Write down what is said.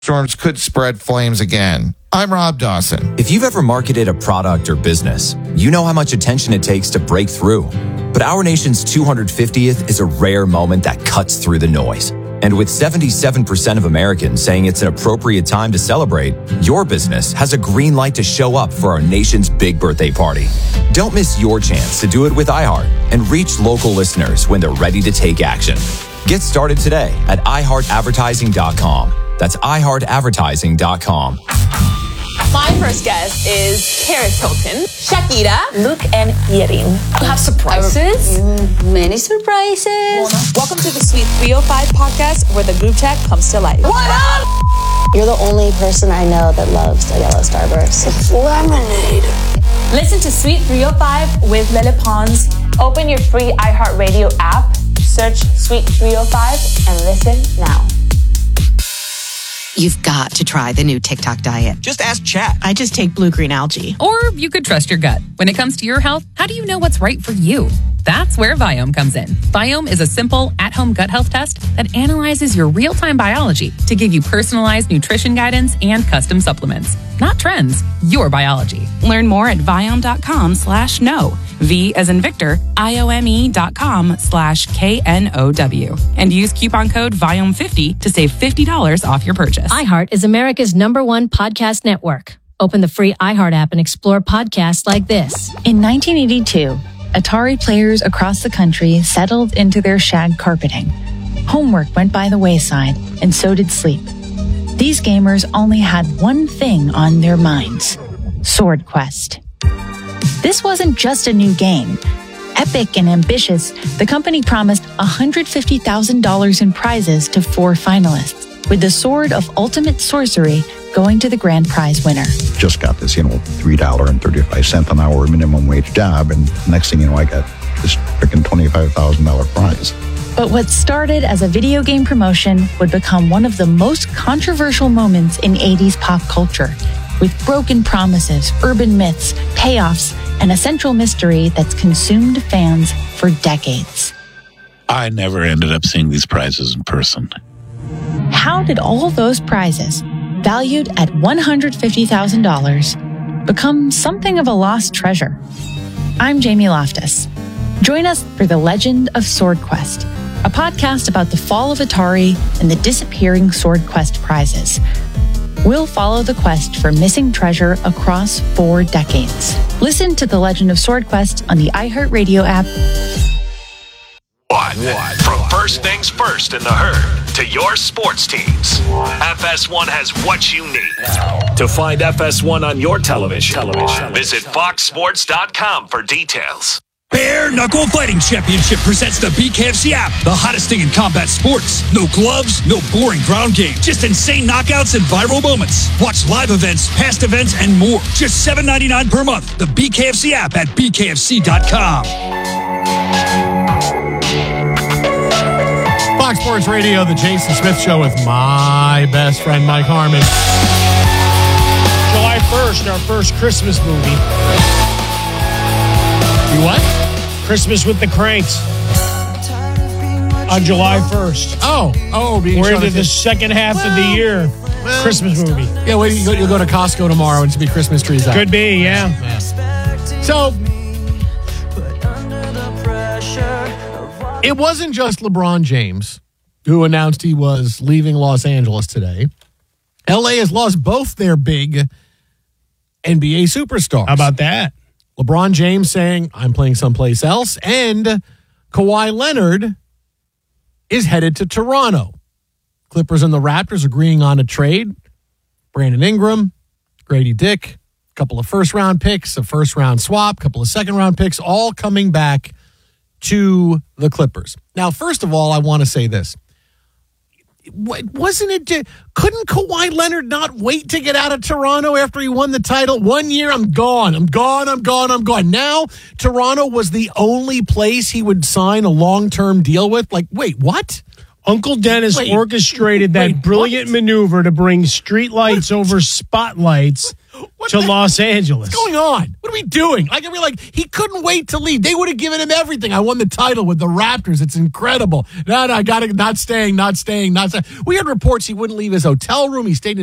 storms could spread flames again. I'm Rob Dawson. If you've ever marketed a product or business, you know how much attention it takes to break through. But our nation's 250th is a rare moment that cuts through the noise. And with 77% of Americans saying it's an appropriate time to celebrate, your business has a green light to show up for our nation's big birthday party. Don't miss your chance to do it with iHeart and reach local listeners when they're ready to take action. Get started today at iHeartAdvertising.com. That's iHeartAdvertising.com. My first guest is Paris Hilton, Shakira, Luke, and Yerin. You have surprises? Many surprises. Welcome to the Sweet 305 podcast, where the group chat comes to life. What up? You're the only person I know that loves a yellow Starburst. It's lemonade. Listen to Sweet 305 with Lele Pons. Open your free iHeartRadio app, search Sweet 305, and listen now. You've got to try the new TikTok diet. Just ask Chat. I just take blue-green algae. Or you could trust your gut. When it comes to your health, how do you know what's right for you? That's where Viome comes in. Viome is a simple, at-home gut health test that analyzes your real-time biology to give you personalized nutrition guidance and custom supplements. Not trends, your biology. Learn more at Viome.com/know. V as in Victor, IOME.com/KNOW. And use coupon code Viome50 to save $50 off your purchase. iHeart is America's #1 podcast network. Open the free iHeart app and explore podcasts like this. In 1982, Atari players across the country settled into their shag carpeting. Homework went by the wayside, and so did sleep. These gamers only had one thing on their minds: Sword Quest. This wasn't just a new game. Epic and ambitious, the company promised $150,000 in prizes to 4 finalists, with the Sword of Ultimate Sorcery going to the grand prize winner. Just got this, $3.35 an hour minimum wage job, and next thing you know, I got this freaking $25,000 prize. But what started as a video game promotion would become one of the most controversial moments in 80s pop culture, with broken promises, urban myths, payoffs, and a central mystery that's consumed fans for decades. I never ended up seeing these prizes in person. How did all those prizes, valued at $150,000, become something of a lost treasure? I'm Jamie Loftus. Join us for The Legend of Sword Quest, a podcast about the fall of Atari and the disappearing Sword Quest prizes. We'll follow the quest for missing treasure across 4 decades. Listen to The Legend of Sword Quest on the iHeartRadio app. From first things first in the herd to your sports teams, FS1 has what you need. To find FS1 on your television, visit foxsports.com for details. Bare Knuckle Fighting Championship presents the BKFC app, the hottest thing in combat sports. No gloves, no boring ground game, just insane knockouts and viral moments. Watch live events, past events, and more. Just $7.99 per month. The BKFC app at bkfc.com. Fox Sports Radio, the Jason Smith Show with my best friend, Mike Harmon. July 1st, our first Christmas movie. You what? Christmas with the Cranks. On July 1st. We're into the second half of the year. Christmas movie. Yeah, well, you'll go to Costco tomorrow and see Christmas trees out. Could be, yeah. So, it wasn't just LeBron James who announced he was leaving Los Angeles today. LA has lost both their big NBA superstars. How about that? LeBron James saying, I'm playing someplace else, and Kawhi Leonard is headed to Toronto. Clippers and the Raptors agreeing on a trade. Brandon Ingram, Grady Dick, a couple of first-round picks, a first-round swap, a couple of second-round picks, all coming back to the Clippers. Now, first of all, I want to say this. Couldn't Kawhi Leonard not wait to get out of Toronto after he won the title? 1 year, I'm gone. Now, Toronto was the only place he would sign a long-term deal with. Like, wait, what? Uncle Dennis orchestrated that brilliant maneuver to bring streetlights over spotlights to Los Angeles. What's going on? What are we doing? He couldn't wait to leave. They would have given him everything. I won the title with the Raptors. It's incredible. No, I got it. Not staying. We had reports he wouldn't leave his hotel room. He stayed in